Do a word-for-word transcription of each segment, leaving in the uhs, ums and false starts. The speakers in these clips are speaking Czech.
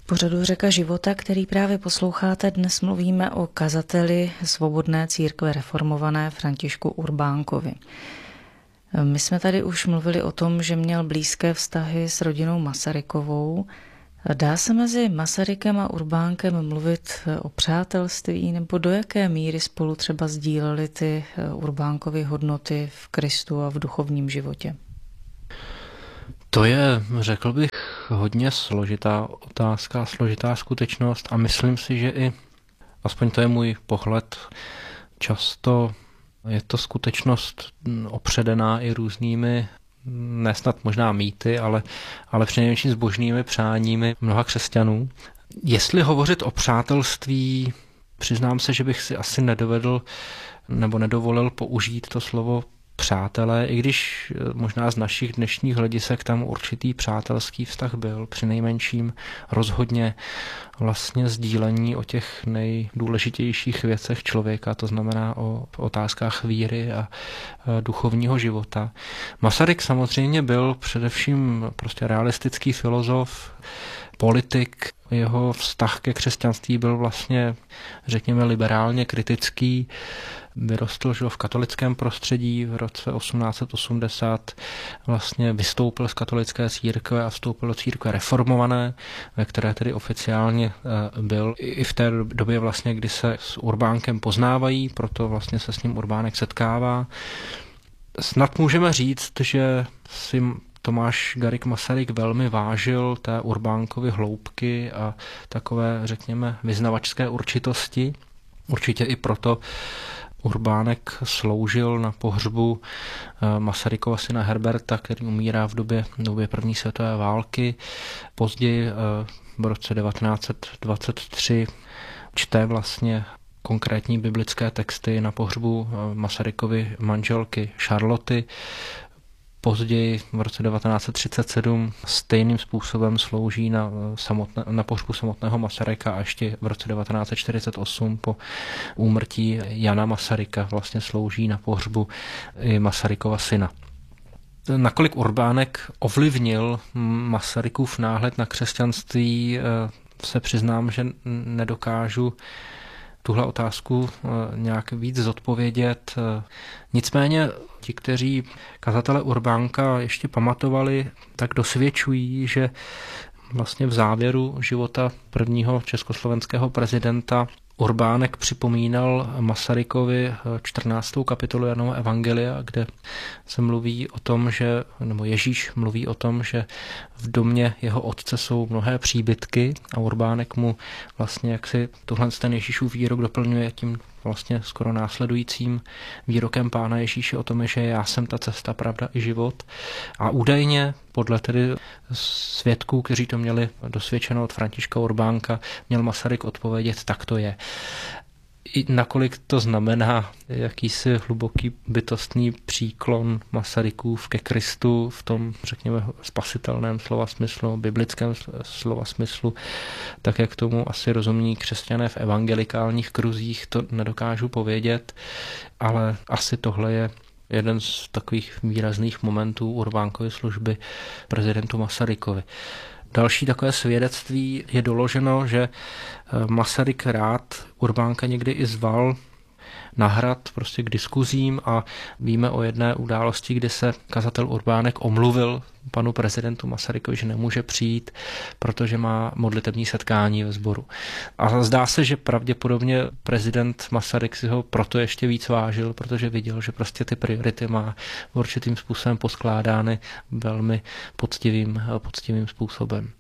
pořadu Řeka života, který právě posloucháte, dnes mluvíme o kazateli Svobodné církve reformované Františku Urbánkovi. My jsme tady už mluvili o tom, že měl blízké vztahy s rodinou Masarykovou. Dá se mezi Masarykem a Urbánkem mluvit o přátelství, nebo do jaké míry spolu třeba sdíleli ty Urbánkovy hodnoty v Kristu a v duchovním životě? To je, řekl bych, hodně složitá otázka, složitá skutečnost a myslím si, že i, aspoň to je můj pohled, často je to skutečnost opředená i různými, nesnad možná mýty, ale, ale přinejmenším zbožnými přáními mnoha křesťanů. Jestli hovořit o přátelství, přiznám se, že bych si asi nedovedl nebo nedovolil použít to slovo přátelé, i když možná z našich dnešních hledisek tam určitý přátelský vztah byl, přinejmenším rozhodně vlastně sdílení o těch nejdůležitějších věcech člověka, to znamená o otázkách víry a duchovního života. Masaryk samozřejmě byl především prostě realistický filozof, politik. Jeho vztah ke křesťanství byl vlastně, řekněme, liberálně kritický. Vyrostl žil v katolickém prostředí, v roce osmnáct set osmdesát vlastně vystoupil z katolické církve a vstoupil do církve reformované, ve které tedy oficiálně byl i v té době vlastně, kdy se s Urbánkem poznávají, proto vlastně se s ním Urbánek setkává. Snad můžeme říct, že si Tomáš Garrigue Masaryk velmi vážil té Urbánkovy hloubky a takové, řekněme, vyznavačské určitosti. Určitě i proto Urbánek sloužil na pohřbu Masarykova syna Herberta, který umírá v době, v době první světové války. Později v roce devatenáct set dvacet tři čte vlastně konkrétní biblické texty na pohřbu Masarykovy manželky Charloty. Později v roce devatenáct set třicet sedm stejným způsobem slouží na, samotné, na pohřbu samotného Masaryka a ještě v roce devatenáct set čtyřicet osm po úmrtí Jana Masaryka vlastně slouží na pohřbu i Masarykova syna. Nakolik Urbánek ovlivnil Masarykův náhled na křesťanství, se přiznám, že nedokážu tuhle otázku nějak víc zodpovědět. Nicméně ti, kteří kazatele Urbánka ještě pamatovali, tak dosvědčují, že vlastně v závěru života prvního československého prezidenta Urbánek připomínal Masarykovi čtrnáctou kapitolu Janova evangelia, kde se mluví o tom, že, nebo Ježíš mluví o tom, že v domě jeho otce jsou mnohé příbytky a Urbánek mu vlastně jaksi tohle ten Ježíšův výrok doplňuje tím vlastně skoro následujícím výrokem Pána Ježíše o tom, že já jsem ta cesta, pravda i život. A údajně podle tedy svědků, kteří to měli dosvědčeno od Františka Urbánka, měl Masaryk odpovědět, tak to je. I nakolik to znamená jakýsi hluboký bytostný příklon Masarykův ke Kristu v tom, řekněme, spasitelném slova smyslu, biblickém slova smyslu, tak jak tomu asi rozumí křesťané v evangelikálních kruzích, to nedokážu povědět, ale asi tohle je jeden z takových výrazných momentů Urbánkovy služby prezidentu Masarykovi. Další takové svědectví je doloženo, že Masaryk rád Urbánka někdy i zval na hrad prostě k diskuzím a víme o jedné události, kdy se kazatel Urbánek omluvil panu prezidentu Masarykovi, že nemůže přijít, protože má modlitební setkání ve sboru. A zdá se, že pravděpodobně prezident Masaryk si ho proto ještě víc vážil, protože viděl, že prostě ty priority má určitým způsobem poskládány velmi poctivým, poctivým způsobem.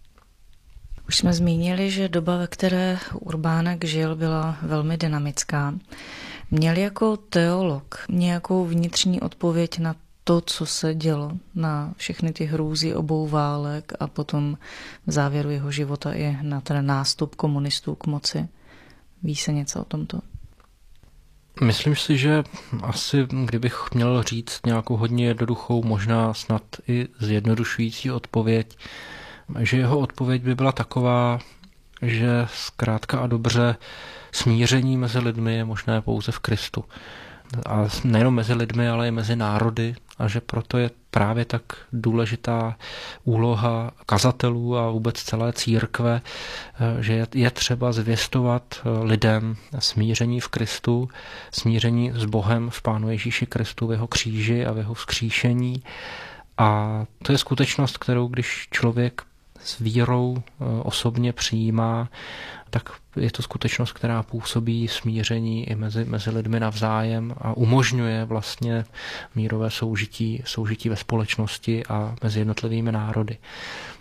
Už jsme zmínili, že doba, ve které Urbánek žil, byla velmi dynamická. Měl jako teolog nějakou vnitřní odpověď na to, co se dělo, na všechny ty hrůzy obou válek a potom v závěru jeho života i na ten nástup komunistů k moci? Ví se něco o tomto? Myslím si, že asi, kdybych měl říct nějakou hodně jednoduchou, možná snad i zjednodušující odpověď, že jeho odpověď by byla taková, že zkrátka a dobře smíření mezi lidmi je možné pouze v Kristu. a nejenom mezi lidmi, ale i mezi národy a že proto je právě tak důležitá úloha kazatelů a vůbec celé církve, že je třeba zvěstovat lidem smíření v Kristu, smíření s Bohem v Pánu Ježíši Kristu, v jeho kříži a v jeho vzkříšení. A to je skutečnost, kterou když člověk s vírou osobně přijímá, tak je to skutečnost, která působí smíření i mezi, mezi lidmi navzájem a umožňuje vlastně mírové soužití, soužití ve společnosti a mezi jednotlivými národy.